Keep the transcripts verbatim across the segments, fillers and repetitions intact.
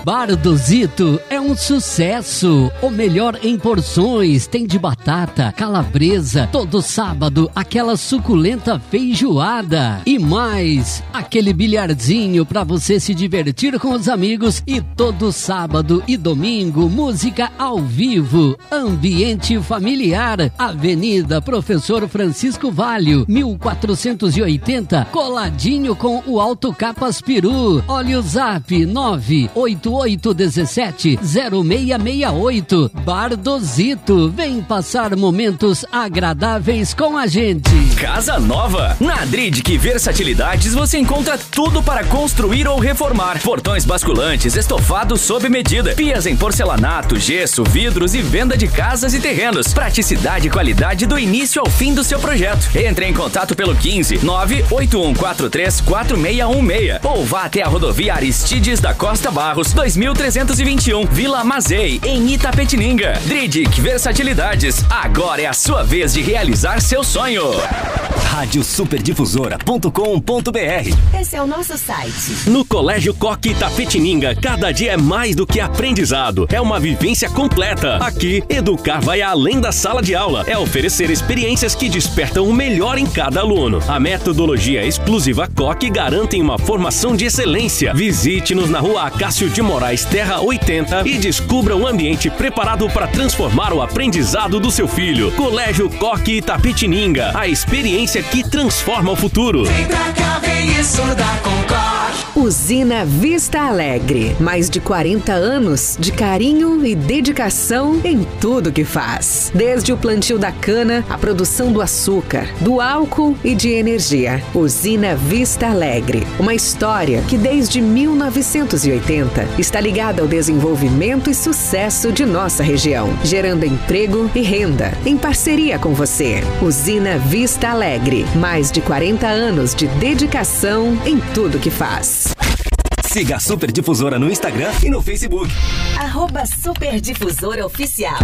Bardozito é um sucesso. O melhor em porções. Tem de batata, calabresa. Todo sábado, aquela suculenta feijoada. E mais, aquele bilharzinho pra você se divertir com os amigos. E todo sábado e domingo, música ao vivo. Ambiente familiar. Avenida Professor Francisco Valho, mil quatrocentos e oitenta, coladinho com o Alto Capas Peru. Olha o zap nove oito oito um sete zero seis seis oito. Bardozito, vem passar momentos agradáveis com a gente. Casa nova. Na Adridic Versatilidades você encontra tudo para construir ou reformar. Portões basculantes, estofados sob medida, pias em porcelanato, gesso, vidros e venda de casas e terrenos. Praticidade e qualidade do início ao fim do seu projeto. Entre em contato pelo quinze nove oito um quatro três quatro seis um seis ou vá até a rodovia Aristides da Costa Barros dois mil trezentos e vinte e um, Vila Mazei, em Itapetininga. Adridic Versatilidades, agora é a sua vez de realizar seu sonho. rádio super difusora ponto com ponto b r. Esse é o nosso site. No Colégio Coque Itapetininga, cada dia é mais do que aprendizado. É uma vivência completa. Aqui, educar vai além da sala de aula. É oferecer experiências que despertam o melhor em cada aluno. A metodologia exclusiva Coque garante uma formação de excelência. Visite-nos na rua Acácio de Moraes, Terra oitenta e descubra um ambiente preparado para transformar o aprendizado do seu filho. Colégio Coque Itapetininga, a experiência que transforma o futuro. Vem pra cá, vem estudar com Coque. Usina Vista Alegre. Mais de quarenta anos de carinho e dedicação em tudo que faz. Desde o plantio da cana, a produção do açúcar, do álcool e de energia. Usina Vista Alegre. Uma história que desde mil novecentos e oitenta está ligada ao desenvolvimento e sucesso de nossa região, gerando emprego e renda. Em parceria com você. Usina Vista Alegre. Mais de quarenta anos de dedicação em tudo que faz. Siga a Super Difusora no Instagram e no Facebook. Arroba Super Difusora Oficial.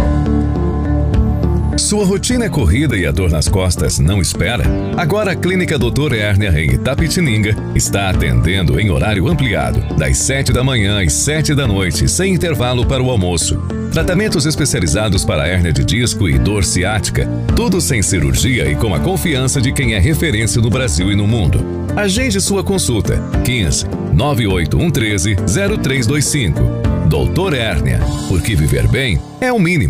Sua rotina é corrida e a dor nas costas não espera? Agora a Clínica doutor Hérnia em Itapetininga está atendendo em horário ampliado, das sete da manhã às sete da noite, sem intervalo para o almoço. Tratamentos especializados para hérnia de disco e dor ciática, tudo sem cirurgia e com a confiança de quem é referência no Brasil e no mundo. Agende sua consulta, quinze nove oito um três zero três dois cinco. doutor Hérnia, porque viver bem é o mínimo.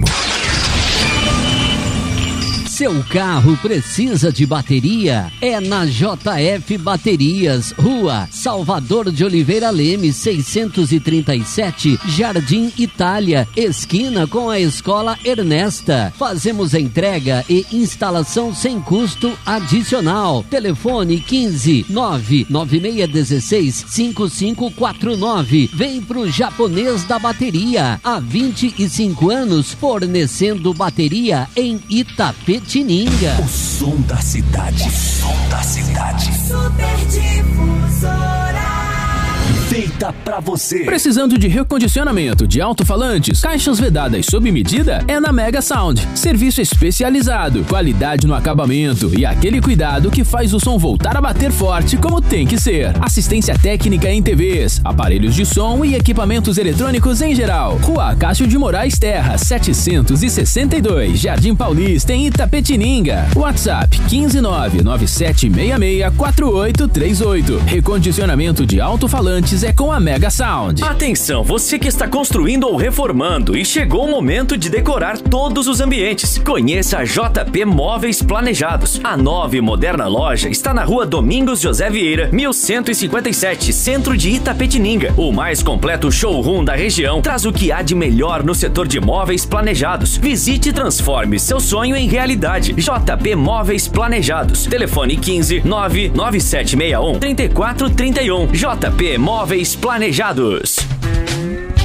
Seu carro precisa de bateria? É na J F Baterias, Rua Salvador de Oliveira Leme, seiscentos e trinta e sete, Jardim Itália, esquina com a Escola Ernesta. Fazemos entrega e instalação sem custo adicional. Telefone quinze nove nove seis um seis cinco cinco quatro nove. Vem pro Japonês da Bateria. Há vinte e cinco anos fornecendo bateria em Itapetininga. O som da cidade. O som da cidade. Super Difusora. Feita pra você. Precisando de recondicionamento de alto-falantes, caixas vedadas sob medida? É na Mega Sound. Serviço especializado, qualidade no acabamento e aquele cuidado que faz o som voltar a bater forte como tem que ser. Assistência técnica em T Vs, aparelhos de som e equipamentos eletrônicos em geral. Rua Acácio de Moraes Terra, setecentos e sessenta e dois, Jardim Paulista, em Itapetininga. WhatsApp quinze nove nove sete seis seis quatro oito três oito. Recondicionamento de alto-falantes é com a Mega Sound. Atenção, você que está construindo ou reformando e chegou o momento de decorar todos os ambientes. Conheça a J P Móveis Planejados. A nova e moderna loja está na rua Domingos José Vieira, mil cento e cinquenta e sete, centro de Itapetininga. O mais completo showroom da região traz o que há de melhor no setor de móveis planejados. Visite e transforme seu sonho em realidade. J P Móveis Planejados. Telefone quinze nove nove sete seis um três quatro três um. J P Móveis Planejados.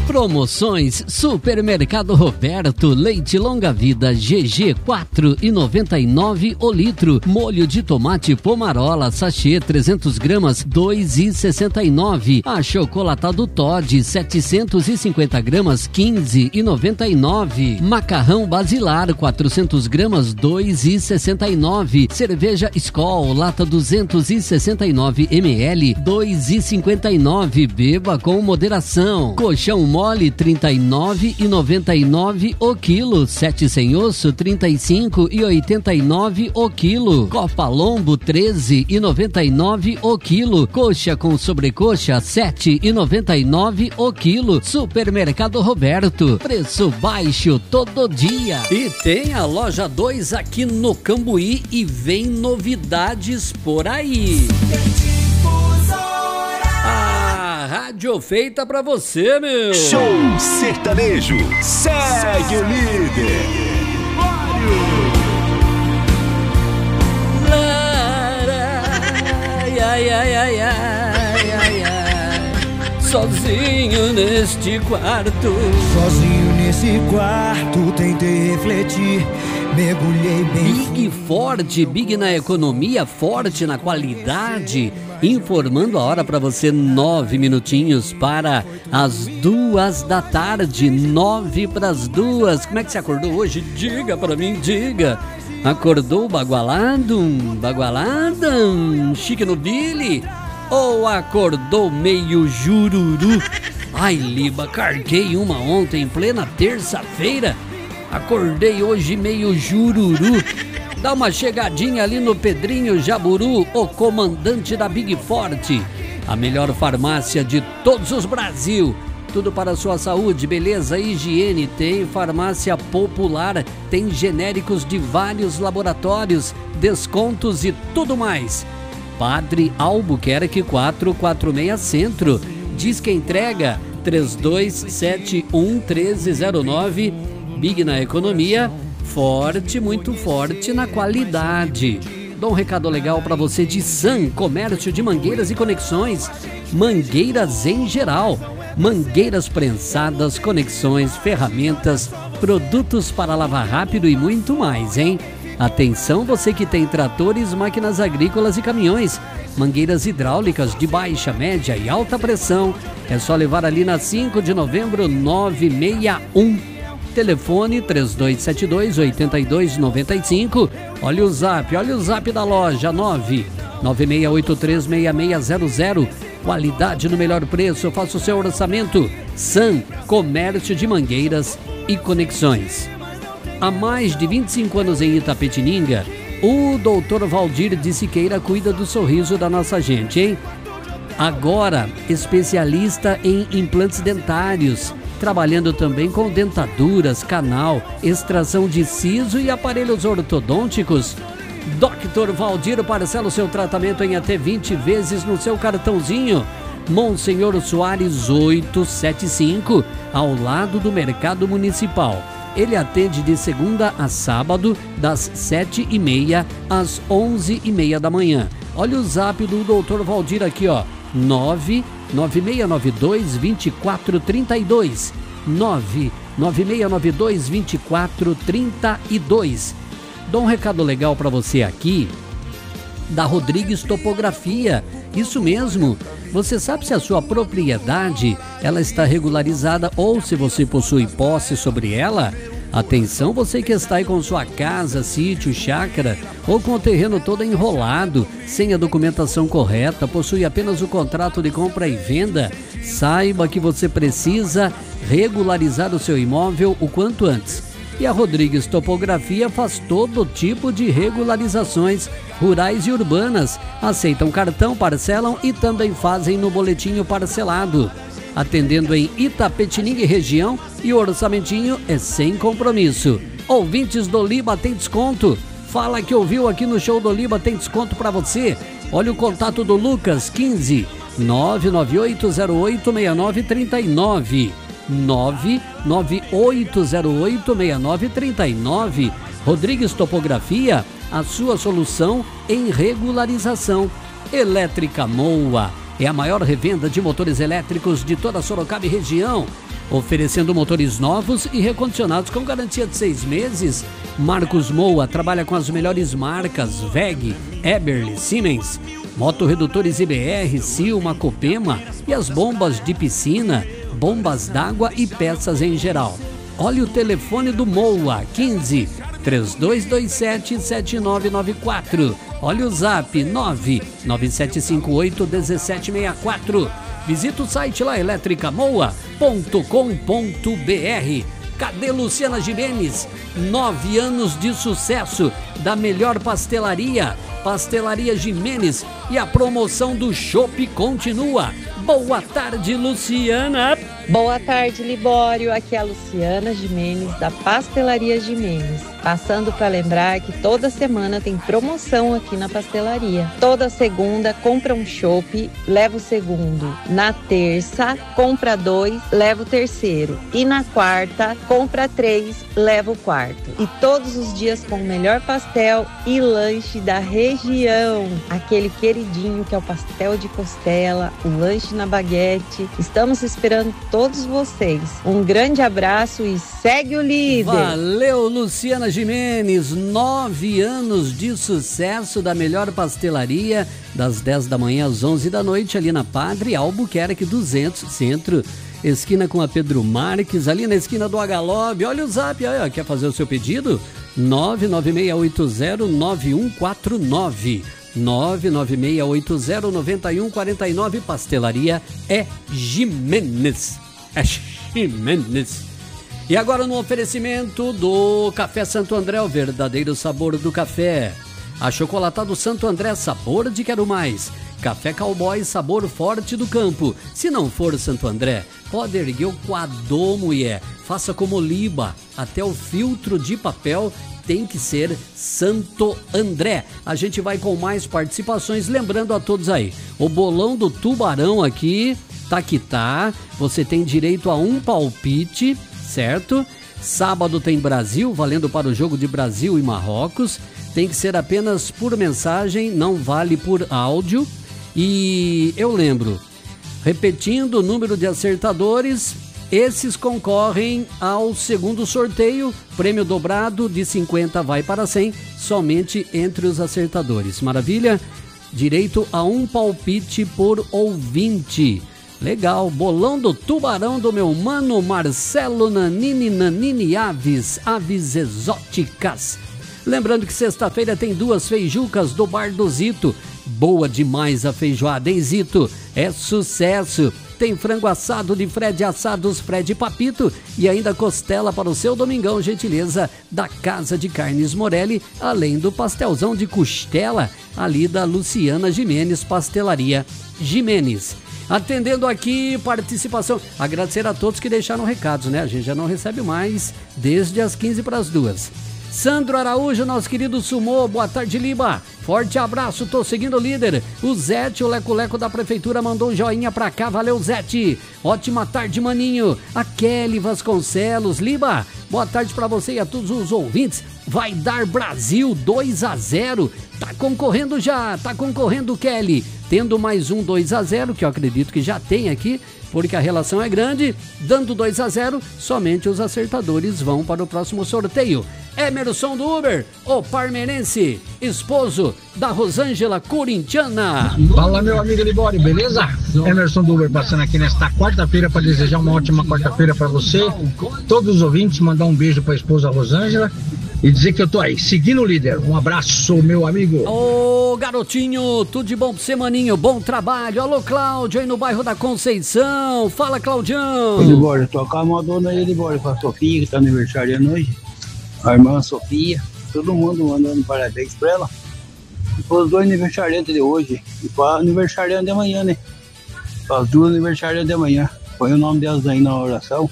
Promoções Supermercado Roberto, leite longa vida G G quatro reais e noventa e nove centavos o litro, molho de tomate Pomarola sachê trezentos gramas dois reais e sessenta e nove centavos, achocolatado Toddy setecentos e cinquenta gramas quinze reais e noventa e nove centavos, macarrão Basilar quatrocentos gramas dois reais e sessenta e nove centavos, cerveja Skol lata duzentos e sessenta e nove mililitros dois reais e cinquenta e nove centavos, beba com moderação. Colchão mole trinta e nove reais e noventa e nove centavos o quilo, sete sem osso trinta e cinco reais e oitenta e nove centavos o quilo, Copa Lombo treze reais e noventa e nove centavos o quilo, coxa com sobrecoxa sete reais e noventa e nove centavos o quilo. Supermercado Roberto, preço baixo todo dia. E tem a loja dois aqui no Cambuí e vem novidades por aí. A rádio feita pra você, meu. Show sertanejo, segue o líder. Ai, ai, ai, ai, ai, ai. Sozinho neste quarto. Sozinho nesse quarto, tentei refletir, mergulhei bem. Big Forte, Big na economia, forte na qualidade. Informando a hora para você, nove minutinhos para as duas da tarde, nove para as duas. Como é que você acordou hoje? Diga para mim, diga. Acordou bagualado, bagualada, chique no Billy? Ou acordou meio jururu? Ai, Liba, carguei uma ontem em plena terça-feira. Acordei hoje meio jururu. Dá uma chegadinha ali no Pedrinho Jaburu, o comandante da Big Forte. A melhor farmácia de todos os Brasil. Tudo para a sua saúde, beleza, higiene. Tem farmácia popular, tem genéricos de vários laboratórios, descontos e tudo mais. Padre Albuquerque quatrocentos e quarenta e seis Centro. Diz que entrega três dois sete um um três zero nove. Big na economia, forte, muito forte na qualidade. Dou um recado legal para você de Sam, comércio de mangueiras e conexões. Mangueiras em geral. Mangueiras prensadas, conexões, ferramentas, produtos para lavar rápido e muito mais, hein? Atenção você que tem tratores, máquinas agrícolas e caminhões. Mangueiras hidráulicas de baixa, média e alta pressão. É só levar ali na cinco de novembro nove seis um. Telefone três dois sete dois oito dois nove cinco. Olha o zap, olha o zap da loja nove nove seis oito três seis seis zero zero. Qualidade no melhor preço, faça o seu orçamento. Sam, comércio de mangueiras e conexões. Há mais de vinte e cinco anos em Itapetininga, o doutor Valdir de Siqueira cuida do sorriso da nossa gente, hein? Agora, especialista em implantes dentários, trabalhando também com dentaduras, canal, extração de siso e aparelhos ortodônticos. doutor Valdir parcela o seu tratamento em até vinte vezes no seu cartãozinho. Monsenhor Soares oitocentos e setenta e cinco, ao lado do Mercado Municipal. Ele atende de segunda a sábado, das sete e meia às onze e meia da manhã. Olha o zap do doutor Valdir aqui, ó. nove nove seis nove dois dois quatro três dois. nove nove seis nove dois dois quatro três dois. Dou um recado legal para você aqui da Rodrigues Topografia. Isso mesmo. Você sabe se a sua propriedade ela está regularizada ou se você possui posse sobre ela? Atenção, você que está aí com sua casa, sítio, chácara ou com o terreno todo enrolado, sem a documentação correta, possui apenas o contrato de compra e venda, saiba que você precisa regularizar o seu imóvel o quanto antes. E a Rodrigues Topografia faz todo tipo de regularizações rurais e urbanas. Aceitam cartão, parcelam e também fazem no boletinho parcelado. Atendendo em Itapetininga e região, e o orçamentinho é sem compromisso. Ouvintes do Liba tem desconto. Fala que ouviu aqui no show do Liba, tem desconto para você. Olha o contato do Lucas, quinze nove nove oito zero oito seis nove três nove. nove nove oito zero oito seis nove três nove. Rodrigues Topografia, a sua solução em regularização. Elétrica Moa é a maior revenda de motores elétricos de toda Sorocaba e região. oferecendo motores novos e recondicionados com garantia de seis meses. Marcos Moa trabalha com as melhores marcas W E G, Eberle, Siemens, motorredutores I B R, Silma, Copema e as bombas de piscina, bombas d'água e peças em geral. Olha o telefone do Moa, quinze, três dois dois sete, sete nove nove quatro. Olha o zap, nove nove sete cinco oito, um sete seis quatro. Visita o site lá, elétrica moa ponto com ponto b r. Cadê Luciana Gimenez? Nove anos de sucesso da melhor pastelaria, Pastelaria Gimenez, e a promoção do chopp continua. Boa tarde, Luciana. Boa tarde, Libório. Aqui é a Luciana Gimenez, da Pastelaria Gimenez. Passando para lembrar que toda semana tem promoção aqui na pastelaria. Toda segunda, compra um chopp, leva o segundo. Na terça, compra dois, leva o terceiro. E na quarta, compra três, leva o quarto. E todos os dias com o melhor pastel e lanche da região. Aquele queridinho que é o pastel de costela, o lanche na baguete. Estamos esperando todos vocês. Um grande abraço e segue o líder. Valeu, Luciana Gimenez. Nove anos de sucesso da melhor pastelaria, das dez da manhã às onze da noite, ali na Padre Albuquerque duzentos, centro, esquina com a Pedro Marques, ali na esquina do Agalob. Olha o zap, olha, quer fazer o seu pedido? nove nove seis oito zero nove um quatro nove. nove nove seis oito zero nove um quatro nove. Pastelaria é Gimenez. É Gimenez. E agora no oferecimento do Café Santo André, o verdadeiro sabor do café. Achocolatado Santo André, sabor de quero mais. Café Cowboy, sabor forte do campo. Se não for Santo André, pode erguer o coador, mulher. Faça como Liba, até o filtro de papel tem que ser Santo André. A gente vai com mais participações, lembrando a todos aí, o bolão do Tubarão aqui, tá que tá, você tem direito a um palpite, certo? Sábado tem Brasil, valendo para o jogo de Brasil e Marrocos, tem que ser apenas por mensagem, não vale por áudio. E eu lembro, repetindo o número de acertadores, esses concorrem ao segundo sorteio, prêmio dobrado de cinquenta vai para cem, somente entre os acertadores. Maravilha? Direito a um palpite por ouvinte. Legal, bolão do Tubarão do meu mano Marcelo Nanini Nanini Aves, aves exóticas. Lembrando que sexta-feira tem duas feijucas do Bar do Zito. Boa demais a feijoada, hein, Zito? É sucesso! Tem frango assado de Fred Assados Fred Papito e ainda costela para o seu domingão, gentileza da Casa de Carnes Morelli, além do pastelzão de costela ali da Luciana Gimenez, Pastelaria Gimenez. Atendendo aqui, participação, agradecer a todos que deixaram recados, né? A gente já não recebe mais desde as quinze para as duas. Sandro Araújo, nosso querido Sumô, boa tarde, Liba. Forte abraço, tô seguindo o líder. O Zete, o Leco-Leco da Prefeitura, mandou um joinha pra cá, valeu, Zete. Ótima tarde, maninho. A Kelly Vasconcelos, Liba, boa tarde pra você e a todos os ouvintes. Vai dar Brasil dois a zero. Tá concorrendo já, tá concorrendo, Kelly. Tendo mais um dois a zero, que eu acredito que já tem aqui, porque a relação é grande. Dando dois a zero, somente os acertadores vão para o próximo sorteio. Emerson do Uber, o parmeirense, esposo da Rosângela corintiana. Fala, meu amigo Libório, beleza? Emerson do Uber passando aqui nesta quarta-feira para desejar uma ótima quarta-feira para você, todos os ouvintes, mandar um beijo para a esposa Rosângela e dizer que eu tô aí, seguindo o líder. Um abraço, meu amigo. Ô, garotinho, tudo de bom pra você, maninho, bom trabalho. Alô, Cláudio, aí no bairro da Conceição. Fala, Claudião. Ô, Libório, tocar a modona aí, Libório, pra Sofia, que tá aniversariando hoje. A irmã Sofia, todo mundo mandando parabéns pra ela. E para os dois aniversariantes de hoje. E para aniversariante de amanhã, né? Para as duas aniversariantes de amanhã. Põe o nome delas aí na oração.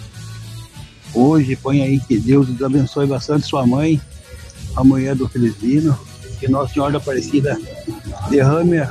Hoje, põe aí que Deus abençoe bastante sua mãe, a mulher do Felizino. Que Nossa Senhora Aparecida derrame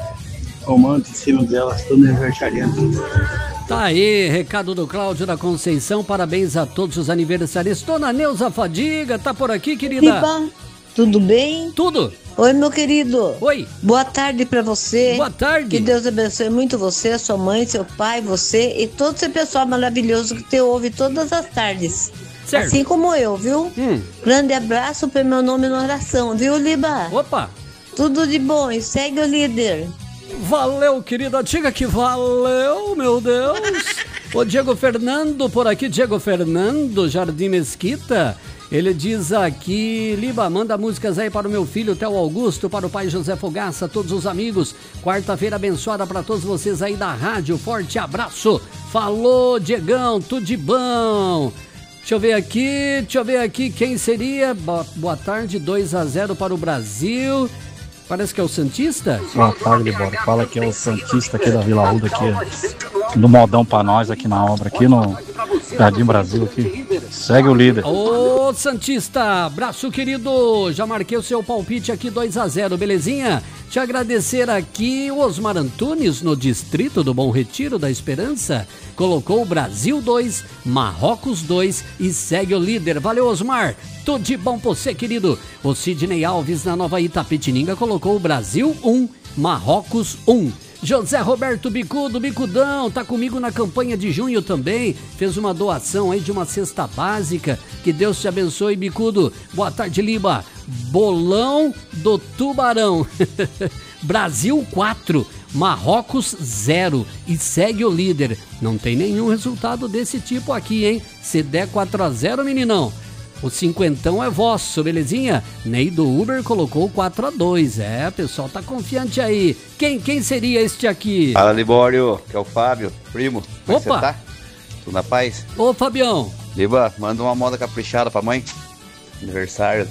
o manto em cima delas, todo aniversariante. Tá aí, recado do Cláudio da Conceição, parabéns a todos os aniversariantes. Dona Neuza Fadiga, tá por aqui, querida? Liba, tudo bem? Tudo. Oi, meu querido. Oi. Boa tarde pra você. Boa tarde. Que Deus abençoe muito você, sua mãe, seu pai, você e todo esse pessoal maravilhoso que te ouve todas as tardes. Certo. Assim como eu, viu? Hum. Grande abraço para meu nome na oração, viu, Liba? Opa. Tudo de bom e segue o líder. Valeu, querida. Diga que valeu, meu Deus. O Diego Fernando por aqui. Diego Fernando, Jardim Mesquita. Ele diz aqui, Liba, manda músicas aí para o meu filho, Theo Augusto, para o pai José Fogaça, todos os amigos. Quarta-feira abençoada para todos vocês aí da rádio. Forte abraço. Falou, Diegão, tudo de bom. Deixa eu ver aqui, deixa eu ver aqui quem seria. Boa, boa tarde, dois a zero para o Brasil. Parece que é o Santista? Boa tarde, Bora. Fala que é o Santista aqui da Vila Ruda, aqui do modão pra nós aqui na obra, aqui no Jardim Brasil aqui. Segue o líder. Ô, Santista, abraço, querido. Já marquei o seu palpite aqui, dois a zero, belezinha? Te agradecer aqui o Osmar Antunes, no distrito do Bom Retiro da Esperança. Colocou Brasil dois, Marrocos dois e segue o líder. Valeu, Osmar. Tudo de bom pra você, querido. O Sidney Alves, na Nova Itapetininga, colocou o Brasil um, Marrocos um. José Roberto Bicudo, Bicudão, tá comigo na campanha de junho também. Fez uma doação aí de uma cesta básica. Que Deus te abençoe, Bicudo. Boa tarde, Liba. Bolão do Tubarão. Brasil quatro, Marrocos zero. E segue o líder. Não tem nenhum resultado desse tipo aqui, hein? Se der quatro a zero, meninão, o cinquentão é vosso, belezinha? Ney do Uber colocou quatro a dois. É, o pessoal tá confiante aí. Quem, quem seria este aqui? Fala, Libório, que é o Fábio, primo. Como Opa! É que você tá? Tudo na paz? Ô, Fabião. Liba, manda uma moda caprichada pra mãe. Aniversário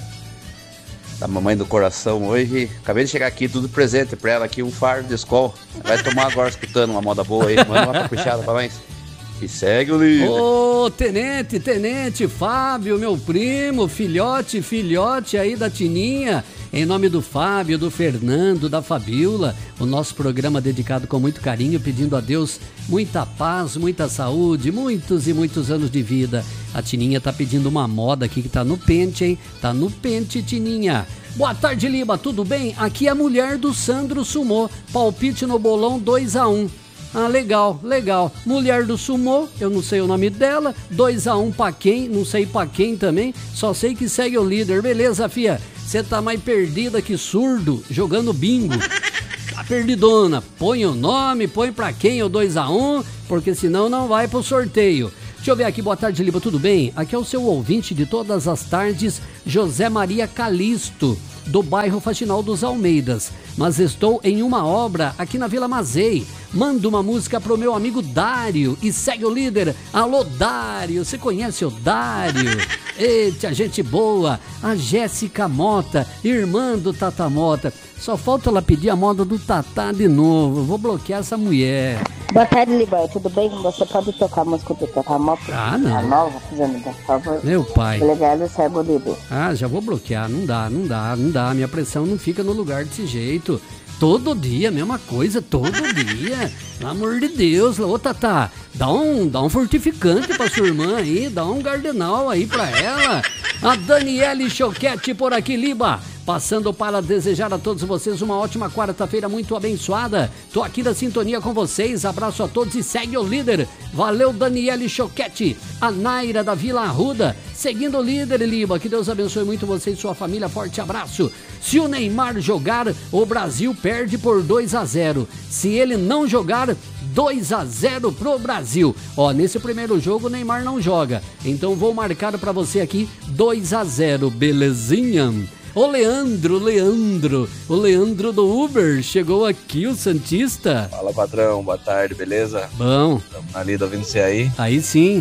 da mamãe do coração hoje. Acabei de chegar aqui, tudo presente pra ela aqui, um fardo de escola. Vai tomar agora escutando uma moda boa aí. Manda uma caprichada pra mãe. E segue o líder. Ô, tenente, tenente, Fábio, meu primo, filhote, filhote aí da Tininha. Em nome do Fábio, do Fernando, da Fabiola, o nosso programa dedicado com muito carinho, pedindo a Deus muita paz, muita saúde, muitos e muitos anos de vida. A Tininha tá pedindo uma moda aqui que tá no pente, hein? Tá no pente, Tininha. Boa tarde, Liba, tudo bem? Aqui é a mulher do Sandro Sumô, palpite no bolão dois a um. Ah, legal, legal. Mulher do Sumô, eu não sei o nome dela. dois a um pra quem? Não sei pra quem também. Só sei que segue o líder. Beleza, fia? Você tá mais perdida que surdo jogando bingo. Tá perdidona. Põe o nome, põe pra quem o dois a um, porque senão não vai pro sorteio. Deixa eu ver aqui, boa tarde, Liba, tudo bem? Aqui é o seu ouvinte de todas as tardes, José Maria Calisto, do bairro Faxinal dos Almeidas. Mas estou em uma obra aqui na Vila Mazei. Manda uma música pro meu amigo Dário e segue o líder. Alô, Dário, você conhece o Dário? Eita, gente boa. A Jéssica Mota, irmã do Tata Mota. Só falta ela pedir a moda do Tatá de novo. Vou bloquear essa mulher. Boa tarde, Libar. Tudo bem? Você pode tocar a música do Tata Mota? Ah, não. A nova, fazendo, por favor. Meu pai. Obrigado, segue o líder. Ah, já vou bloquear. Não dá, não dá, não dá. Minha pressão não fica no lugar desse jeito. Todo dia, mesma coisa, todo dia. Pelo amor de Deus. Ô, Tatá, dá um, dá um fortificante pra sua irmã aí, dá um gardenal aí pra ela. A Daniele Choquete por aqui, Liba. Passando para desejar a todos vocês uma ótima quarta-feira muito abençoada. Tô aqui na sintonia com vocês. Abraço a todos e segue o líder. Valeu, Daniele Choquete. A Naira da Vila Arruda. Seguindo o líder, Liba. Que Deus abençoe muito você e sua família. Forte abraço. Se o Neymar jogar, o Brasil perde por dois a zero. Se ele não jogar, dois a zero pro Brasil. Ó, nesse primeiro jogo o Neymar não joga. Então vou marcar pra você aqui dois a zero. Belezinha? Ô Leandro, Leandro, o Leandro do Uber, chegou aqui, o Santista. Fala, patrão, boa tarde, beleza? Bom. Estamos na lida ouvindo você aí. Aí sim.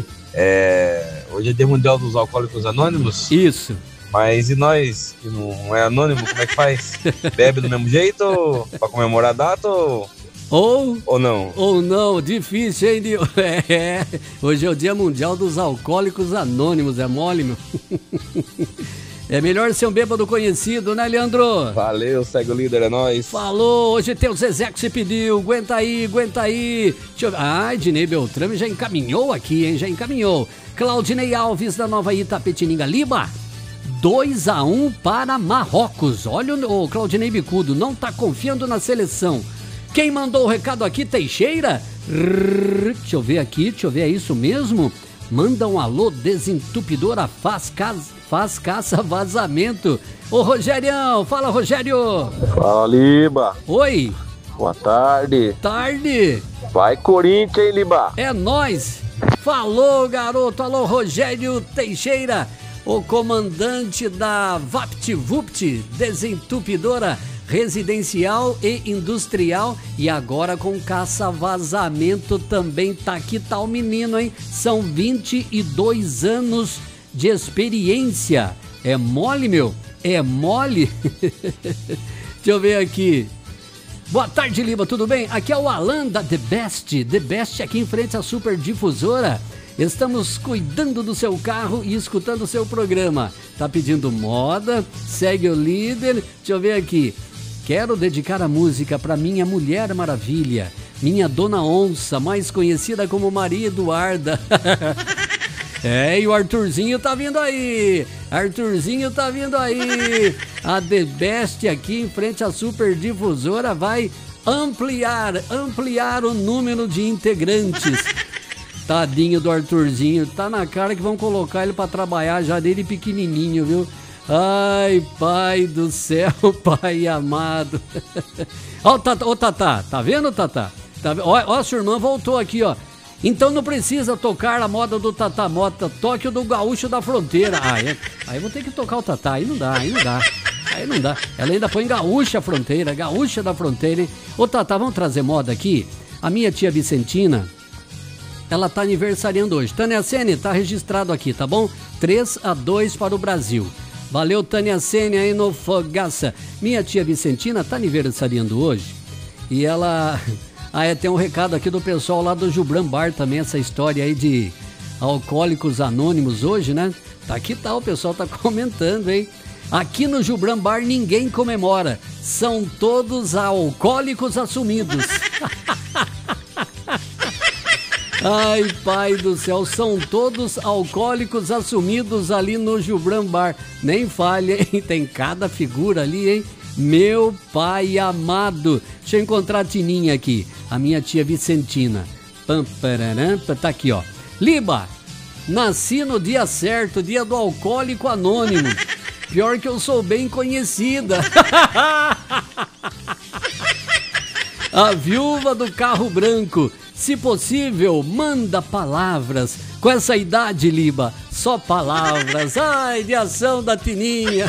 É, hoje é Dia Mundial dos Alcoólicos Anônimos. Isso. Mas e nós, que não é anônimo, como é que faz? Bebe do mesmo jeito, pra comemorar a data ou... Ou... Ou não? Ou não, difícil, hein? De... É, hoje é o Dia Mundial dos Alcoólicos Anônimos, é mole, meu? É melhor ser um bêbado conhecido, né, Leandro? Valeu, segue o líder, é nóis. Falou, hoje tem o Zezé que se pediu, aguenta aí, aguenta aí. Deixa eu... Ai, Dinei Beltrame já encaminhou aqui, hein, já encaminhou. Claudinei Alves da Nova Itapetininga, Liba. dois a um para Marrocos. Olha o, o Claudinei Bicudo, não tá confiando na seleção. Quem mandou o recado aqui, Teixeira? Rrr, deixa eu ver aqui, deixa eu ver, é isso mesmo? Manda um alô, desentupidora, faz, casa, faz caça vazamento. Ô Rogérião, fala Rogério. Fala Liba. Oi. Boa tarde. Tarde. Vai Corinthians, hein, Liba? É nóis. Falou, garoto. Alô, Rogério Teixeira, o comandante da VaptVupt, desentupidora residencial e industrial, e agora com caça-vazamento também. Tá aqui, tá o menino, hein? São vinte e dois anos de experiência. É mole, meu? É mole? Deixa eu ver aqui. Boa tarde, Liba, tudo bem? Aqui é o Alan da The Best, The Best aqui em frente à Super Difusora. Estamos cuidando do seu carro e escutando o seu programa. Tá pedindo moda? Segue o líder. Deixa eu ver aqui. Quero dedicar a música para minha Mulher Maravilha, minha Dona Onça, mais conhecida como Maria Eduarda. É, e o Arthurzinho tá vindo aí, Arthurzinho tá vindo aí. A The Best aqui em frente à Super Difusora vai ampliar, ampliar o número de integrantes. Tadinho do Arthurzinho, tá na cara que vão colocar ele pra trabalhar já dele pequenininho, viu? Ai, pai do céu, pai amado. Ó, Tata, ó, Tata, tá vendo, Tata? Tá, ó, ó, sua irmã voltou aqui, ó. Então não precisa tocar a moda do Tata Mota, toque o do Gaúcho da Fronteira. Ah, é. Aí vou ter que tocar o Tata, aí não dá, aí não dá. Aí não dá. Ela ainda põe Gaúcha Fronteira, Gaúcha da Fronteira, hein? Ô, Tata, vamos trazer moda aqui? A minha tia Vicentina, ela tá aniversariando hoje. Tânia Sene, tá registrado aqui, tá bom? três a dois para o Brasil. Valeu, Tânia Sene aí no Fogaça. Minha tia Vicentina tá aniversariando hoje. E ela... Ah, é, tem um recado aqui do pessoal lá do Jubran Bar também, essa história aí de alcoólicos anônimos hoje, né? Tá aqui, tá, o pessoal tá comentando, hein? Aqui no Jubran Bar ninguém comemora, são todos alcoólicos assumidos. Ai, pai do céu, são todos alcoólicos assumidos ali no Jubran Bar. Nem falha, hein? Tem cada figura ali, hein? Meu pai amado. Deixa eu encontrar a Tininha aqui, a minha tia Vicentina. Pam, pararam, tá aqui, ó. Liba, nasci no dia certo, dia do alcoólico anônimo. Pior que eu sou bem conhecida. A viúva do carro branco. Se possível, manda palavras. Com essa idade, Liba, só palavras. Ai, de ação da Tininha.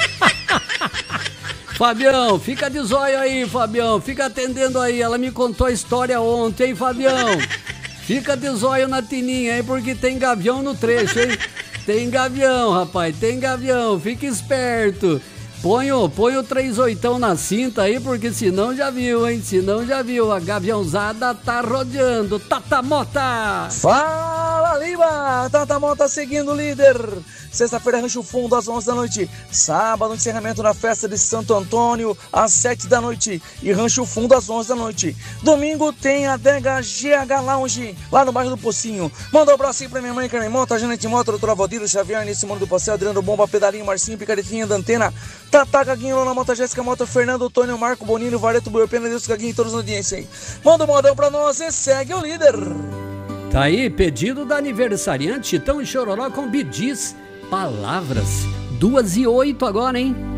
Fabião, fica de zóio aí, Fabião. Fica atendendo aí. Ela me contou a história ontem, hein, Fabião? Fica de zóio na Tininha aí, porque tem gavião no trecho, hein? Tem gavião, rapaz, tem gavião. Fica esperto. Põe o, põe o três oitão na cinta aí, porque senão já viu, hein? Senão já viu. A gaviãozada tá rodeando. Tata Mota! Fala, Liba! Tata Mota seguindo o líder. Sexta-feira, Rancho Fundo, às onze da noite. Sábado, encerramento na festa de Santo Antônio, às sete da noite. E Rancho Fundo, às onze da noite. Domingo tem a adega G H Lounge, lá no bairro do Pocinho. Manda um abraço aí pra minha mãe, Carmen Mota, Janete Mota, doutora Valdir, Xavier, Nesse Mundo do Passeio, Adriano Bomba, Pedalinho, Marcinho, Picaretinha da Antena, Tata Gaguinho, Lona Mota, Jéssica Mota, Fernando, Tônio, Marco, Bonino, Vareto, Buiopena, Deus Gaguinho e todos na audiência aí. Manda um modão pra nós e segue o líder. Tá aí, pedido da aniversariante Chitão e Chororó com Bidis. Palavras, duas e oito agora, hein?